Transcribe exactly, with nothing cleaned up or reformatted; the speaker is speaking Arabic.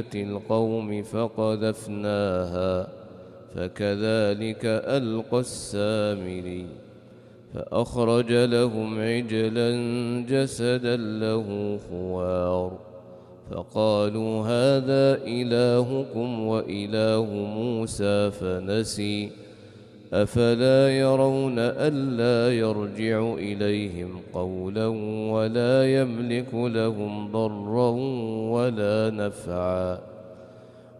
القوم فقذفناها فكذلك ألقى السامري فأخرج لهم عجلا جسدا له خوار فقالوا هذا إلهكم وإله موسى فنسي أفلا يرون ألا يرجع إليهم قولا ولا يملك لهم ضرا ولا نفعا